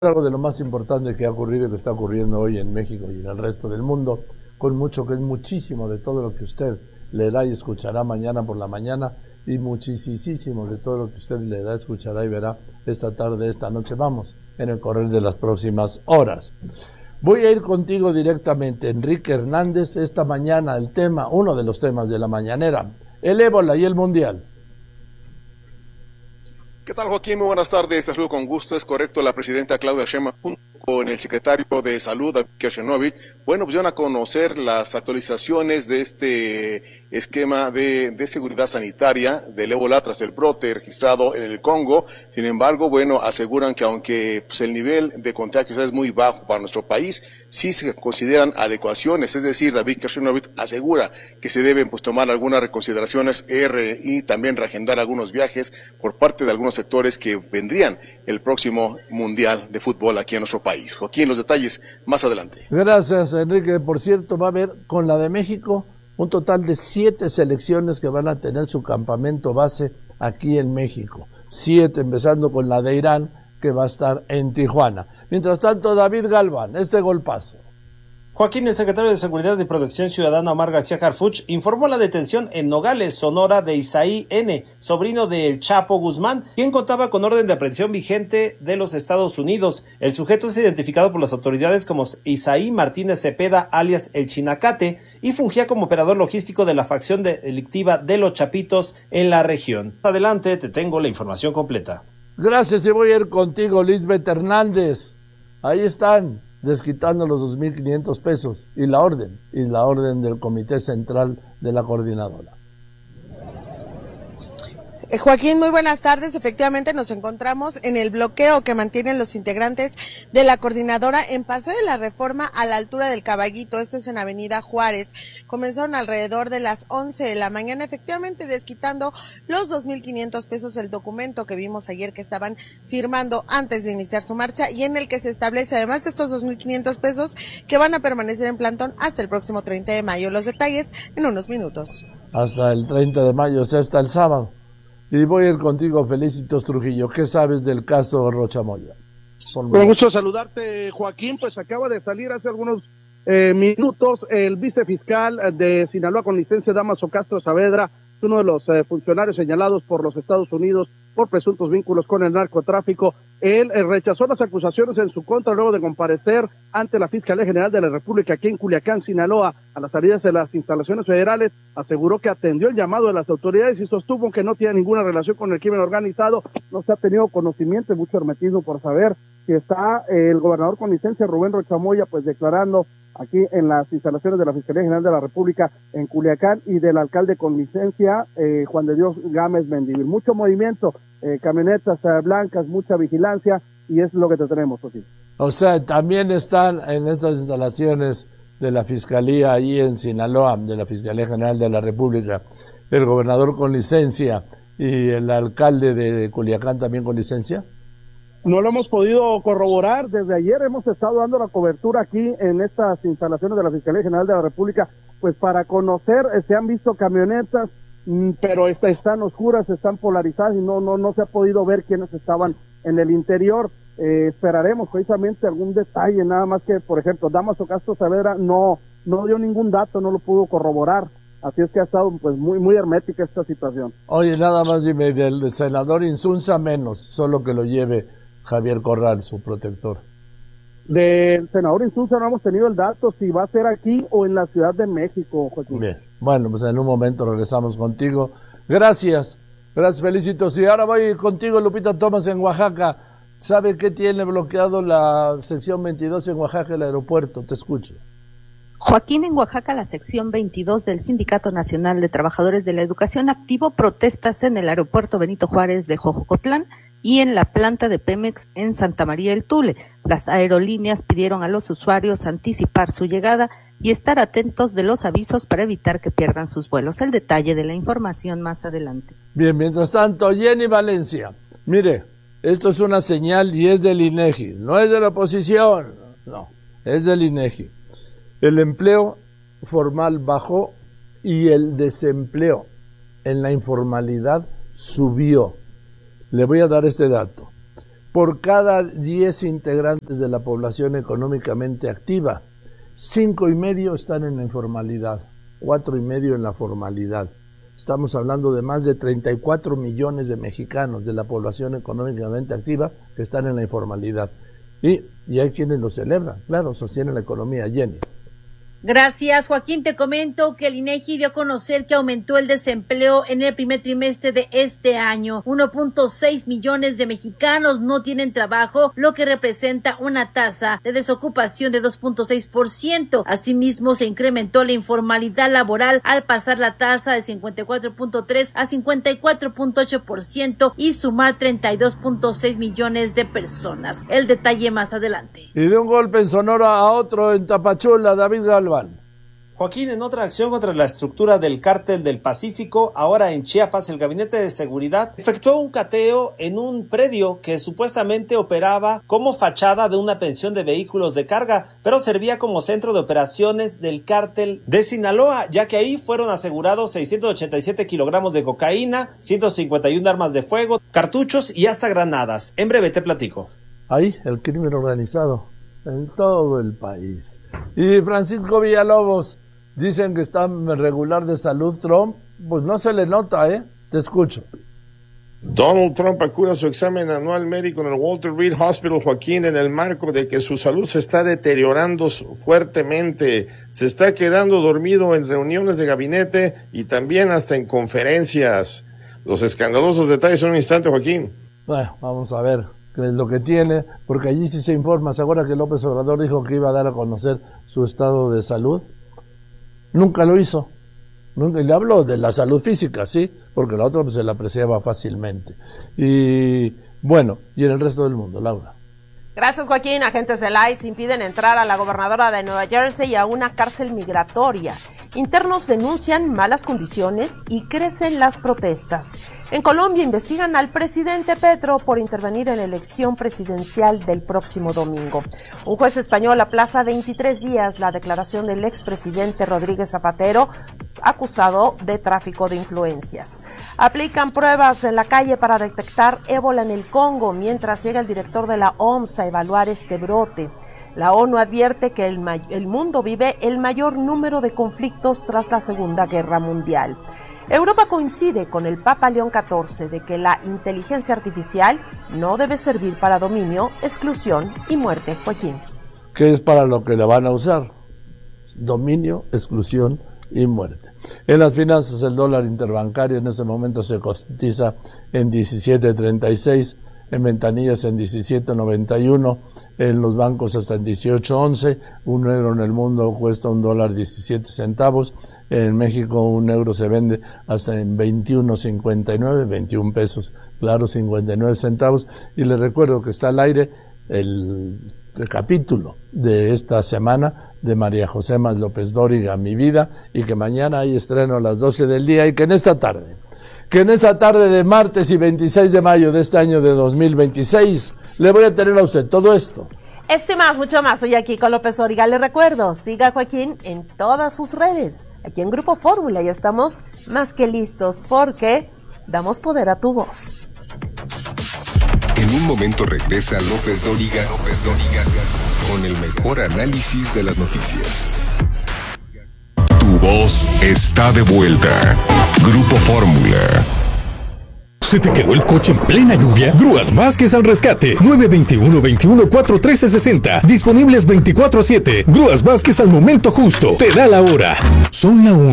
algo de lo más importante que ha ocurrido y que está ocurriendo hoy en México y en el resto del mundo, con mucho, que es muchísimo de todo lo que usted leerá y escuchará mañana por la mañana, y muchísimo de todo lo que usted leerá, escuchará y verá esta tarde, esta noche. Vamos, en el correr de las próximas horas. Voy a ir contigo directamente, Enrique Hernández, esta mañana el tema, uno de los temas de la mañanera, el ébola y el mundial. ¿Qué tal, Joaquín? Muy buenas tardes. Te saludo con gusto. Es correcto, la presidenta Claudia Sheinbaum junto con el secretario de Salud, David Kershenovic, bueno, pues van a conocer las actualizaciones de este esquema de seguridad sanitaria del ébola tras el brote registrado en el Congo. Sin embargo, bueno, aseguran que aunque pues, el nivel de contagios es muy bajo para nuestro país, sí se consideran adecuaciones. Es decir, David Kershenovic asegura que se deben pues tomar algunas reconsideraciones y también reagendar algunos viajes por parte de algunos sectores que vendrían el próximo Mundial de Fútbol aquí en nuestro país. Joaquín, los detalles más adelante. Gracias, Enrique. Por cierto, va a haber con la de México un total de 7 selecciones que van a tener su campamento base aquí en México. 7, empezando con la de Irán, que va a estar en Tijuana. Mientras tanto, David Galván, este golpazo. Joaquín, el secretario de Seguridad y Protección Ciudadana, Omar García Harfuch, informó la detención en Nogales, Sonora, de Isaí N., sobrino del Chapo Guzmán, quien contaba con orden de aprehensión vigente de los Estados Unidos. El sujeto es identificado por las autoridades como Isaí Martínez Cepeda, alias El Chinacate, y fungía como operador logístico de la facción delictiva de los Chapitos en la región. Adelante, te tengo la información completa. Gracias, y voy a ir contigo, Lisbeth Hernández. Ahí están, desquitando los 2.500 pesos y la orden del Comité Central de la Coordinadora. Joaquín, muy buenas tardes. Efectivamente nos encontramos en el bloqueo que mantienen los integrantes de la coordinadora en Paseo de la Reforma a la altura del Caballito. Esto es en Avenida Juárez. Comenzaron alrededor de las 11 de la mañana, efectivamente desquitando los 2.500 pesos, el documento que vimos ayer que estaban firmando antes de iniciar su marcha y en el que se establece además estos 2.500 pesos que van a permanecer en plantón hasta el próximo 30 de mayo. Los detalles en unos minutos. Hasta el 30 de mayo, o sea, hasta el sábado. Y voy a ir contigo, Felicitos Trujillo. ¿Qué sabes del caso Rocha Moya? Con gusto saludarte, Joaquín. Pues acaba de salir hace algunos minutos el vicefiscal de Sinaloa con licencia, Dámaso Castro Saavedra, uno de los funcionarios señalados por los Estados Unidos por presuntos vínculos con el narcotráfico. Él rechazó las acusaciones en su contra luego de comparecer ante la Fiscalía General de la República aquí en Culiacán, Sinaloa, a las salidas de las instalaciones federales. Aseguró que atendió el llamado de las autoridades y sostuvo que no tiene ninguna relación con el crimen organizado. No se ha tenido conocimiento, mucho hermetismo por saber si está el gobernador con licencia, Rubén Rocha Moya, pues declarando aquí en las instalaciones de la Fiscalía General de la República en Culiacán, y del alcalde con licencia, Juan de Dios Gámez Mendívil. Mucho movimiento, camionetas blancas, mucha vigilancia, y es lo que tenemos, José. O sea, también están en estas instalaciones de la Fiscalía ahí en Sinaloa, de la Fiscalía General de la República, el gobernador con licencia y el alcalde de Culiacán también con licencia. No lo hemos podido corroborar. Desde ayer hemos estado dando la cobertura aquí en estas instalaciones de la Fiscalía General de la República, pues para conocer, se han visto camionetas, pero están oscuras, están polarizadas y no se ha podido ver quiénes estaban en el interior. Esperaremos precisamente algún detalle, nada más que, por ejemplo, Dámaso Castro Saavedra no dio ningún dato, no lo pudo corroborar. Así es que ha estado pues muy hermética esta situación. Oye, nada más dime, del senador Insunza menos, solo que lo lleve Javier Corral, su protector. Del senador Insunza no hemos tenido el dato si va a ser aquí o en la Ciudad de México, Joaquín. Bien, bueno, pues en un momento regresamos contigo. Gracias, Felicitos. Y ahora voy contigo, Lupita Thomas, en Oaxaca. ¿Sabe qué tiene bloqueado la sección 22 en Oaxaca, el aeropuerto? Te escucho. Joaquín, en Oaxaca, la sección 22 del Sindicato Nacional de Trabajadores de la Educación activó protestas en el aeropuerto Benito Juárez de Jojocotlán y en la planta de Pemex en Santa María del Tule. Las aerolíneas pidieron a los usuarios anticipar su llegada y estar atentos de los avisos para evitar que pierdan sus vuelos. El detalle de la información más adelante. Bien, mientras tanto, Jenny Valencia. Mire, esto es una señal y es del INEGI, no es de la oposición, no, es del INEGI. El empleo formal bajó y el desempleo en la informalidad subió. Le voy a dar este dato. Por cada 10 integrantes de la población económicamente activa, 5,5 están en la informalidad, 4,5 en la formalidad. Estamos hablando de más de 34 millones de mexicanos de la población económicamente activa que están en la informalidad. Y hay quienes lo celebran, claro, sostienen la economía. Jenny. Gracias, Joaquín. Te comento que el INEGI dio a conocer que aumentó el desempleo en el primer trimestre de este año. 1.6 millones de mexicanos no tienen trabajo, lo que representa una tasa de desocupación de 2.6%. Asimismo, se incrementó la informalidad laboral al pasar la tasa de 54.3 a 54.8% y sumar 32.6 millones de personas. El detalle más adelante. Y de un golpe en Sonora a otro en Tapachula, David Galván. Joaquín, en otra acción contra la estructura del Cártel del Pacífico, ahora en Chiapas, el Gabinete de Seguridad efectuó un cateo en un predio que supuestamente operaba como fachada de una pensión de vehículos de carga, pero servía como centro de operaciones del Cártel de Sinaloa, ya que ahí fueron asegurados 687 kilogramos de cocaína, 151 armas de fuego, cartuchos y hasta granadas. En breve te platico. Ahí, el crimen organizado en todo el país. Y Francisco Villalobos, dicen que está regular de salud Trump, pues no se le nota, Te escucho. Donald Trump acuda a su examen anual médico en el Walter Reed Hospital, Joaquín, en el marco de que su salud se está deteriorando fuertemente. Se está quedando dormido en reuniones de gabinete y también hasta en conferencias. Los escandalosos detalles en un instante, Joaquín. Bueno, vamos a ver qué es lo que tiene, porque allí sí se informa. ¿Se acuerda que López Obrador dijo que iba a dar a conocer su estado de salud? Nunca lo hizo. Nunca, y le habló de la salud física, sí, porque la otra pues, se la apreciaba fácilmente. Y bueno, y en el resto del mundo, Laura. Gracias, Joaquín. Agentes del ICE impiden entrar a la gobernadora de Nueva Jersey a una cárcel migratoria. Internos denuncian malas condiciones y crecen las protestas. En Colombia investigan al presidente Petro por intervenir en la elección presidencial del próximo domingo. Un juez español aplaza 23 días la declaración del expresidente Rodríguez Zapatero, acusado de tráfico de influencias. Aplican pruebas en la calle para detectar ébola en el Congo, mientras llega el director de la OMS a evaluar este brote. La ONU advierte que el mundo vive el mayor número de conflictos tras la Segunda Guerra Mundial. Europa coincide con el Papa León XIV de que la inteligencia artificial no debe servir para dominio, exclusión y muerte. Joaquín. ¿Qué es para lo que la van a usar? Dominio, exclusión y muerte. En las finanzas, el dólar interbancario en ese momento se cotiza en 17.36, en ventanillas en 17.91, en los bancos hasta en 18.11, un euro en el mundo cuesta $1.17, en México un euro se vende hasta en 21.59, 21 pesos, claro, 59 centavos, y les recuerdo que está al aire el capítulo de esta semana de María José Más López Dóriga, Mi Vida, y que mañana hay estreno a las 12 del día, y que en esta tarde de martes y 26 de mayo de este año de 2026, le voy a tener a usted todo esto. Este más, mucho más, hoy aquí con López Dóriga. Le recuerdo, siga a Joaquín en todas sus redes. Aquí en Grupo Fórmula ya estamos más que listos porque damos poder a tu voz. En un momento regresa López Dóriga con el mejor análisis de las noticias. Tu voz está de vuelta. Grupo Fórmula. ¿Se te quedó el coche en plena lluvia? Grúas Vázquez al rescate. 921-21-41360. Disponibles 24/7. Grúas Vázquez al momento justo. Te da la hora. Son la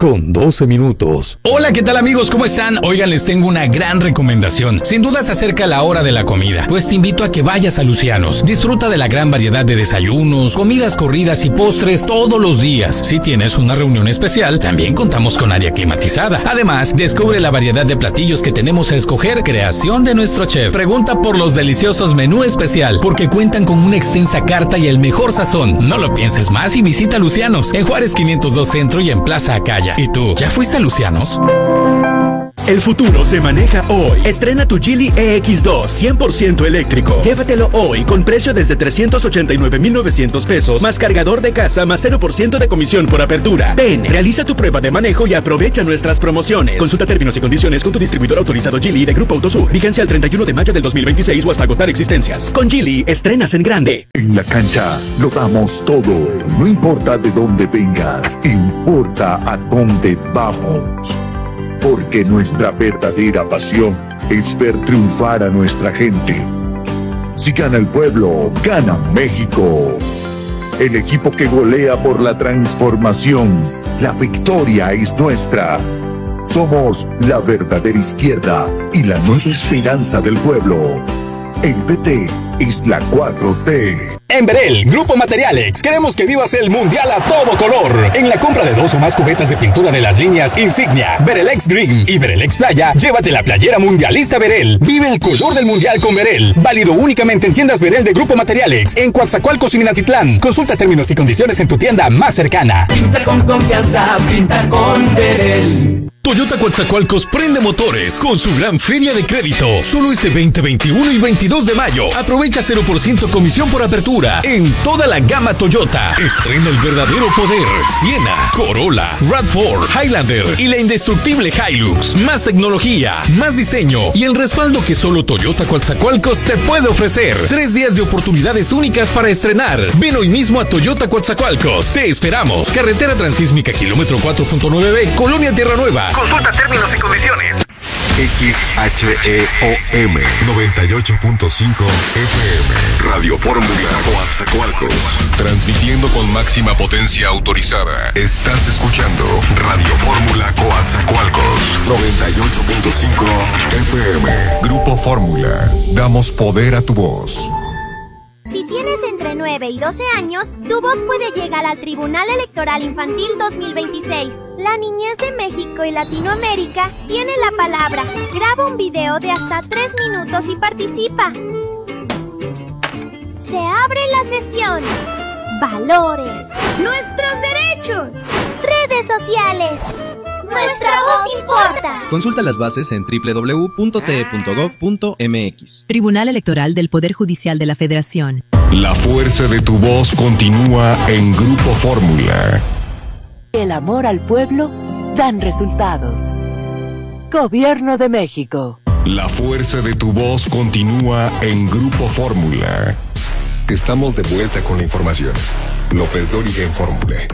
1:12. Hola, ¿qué tal amigos? ¿Cómo están? Oigan, les tengo una gran recomendación. Sin duda se acerca la hora de la comida. Pues te invito a que vayas a Lucianos. Disfruta de la gran variedad de desayunos, comidas corridas y postres todos los días. Si tienes una reunión especial, también contamos con área climatizada. Además, descubre la variedad de platillos que tenemos a escoger, creación de nuestro chef. Pregunta por los deliciosos menú especial, porque cuentan con una extensa carta y el mejor sazón. No lo pienses más y visita Lucianos, en Juárez 502 Centro y en Plaza Acaya. ¿Y tú, ya fuiste a Lucianos? El futuro se maneja hoy. Estrena tu Geely EX2 100% eléctrico. Llévatelo hoy con precio desde 389,900 pesos, más cargador de casa, más 0% de comisión por apertura. Ven, realiza tu prueba de manejo y aprovecha nuestras promociones. Consulta términos y condiciones con tu distribuidor autorizado Geely de Grupo Autosur. Vigencia el 31 de mayo del 2026 o hasta agotar existencias. Con Geely, estrenas en grande. En la cancha lo damos todo. No importa de dónde vengas, importa a dónde vamos. Porque nuestra verdadera pasión es ver triunfar a nuestra gente. Si gana el pueblo, gana México. El equipo que golea por la transformación. La victoria es nuestra. Somos la verdadera izquierda y la nueva esperanza del pueblo. El PT es la 4T. En Berel, Grupo Materialex, queremos que vivas el Mundial a todo color. En la compra de 2 o más cubetas de pintura de las líneas Insignia, Berelex Green y Berelex Playa, llévate la playera mundialista Berel. Vive el color del Mundial con Berel. Válido únicamente en tiendas Berel de Grupo Materialex, en Coatzacoalcos y Minatitlán. Consulta términos y condiciones en tu tienda más cercana. Pinta con confianza, pinta con Berel. Toyota Coatzacoalcos prende motores con su gran feria de crédito. Solo este 20, 21 y 22 de mayo. Aprovecha 0% comisión por apertura en toda la gama Toyota. Estrena el verdadero poder. Siena, Corolla, RAV4, Highlander y la indestructible Hilux. Más tecnología, más diseño y el respaldo que solo Toyota Coatzacoalcos te puede ofrecer. 3 días de oportunidades únicas para estrenar. Ven hoy mismo a Toyota Coatzacoalcos. Te esperamos. Carretera Transísmica, kilómetro 4.9B, Colonia Tierra Nueva. Consulta términos y condiciones. XHEOM 98.5 FM Radio Fórmula Coatzacoalcos, transmitiendo con máxima potencia autorizada. Estás escuchando Radio Fórmula Coatzacoalcos 98.5 FM. Grupo Fórmula, damos poder a tu voz. Si tienes entre 9 y 12 años, tu voz puede llegar al Tribunal Electoral Infantil 2026. La niñez de México y Latinoamérica tiene la palabra. Graba un video de hasta 3 minutos y participa. Se abre la sesión. Valores. Nuestros derechos. Redes sociales. Nuestra voz importa. Consulta las bases en www.te.gov.mx. Tribunal Electoral del Poder Judicial de la Federación. La fuerza de tu voz continúa en Grupo Fórmula. El amor al pueblo dan resultados. Gobierno de México. La fuerza de tu voz continúa en Grupo Fórmula. Estamos de vuelta con la información. López Dóriga en Fórmula.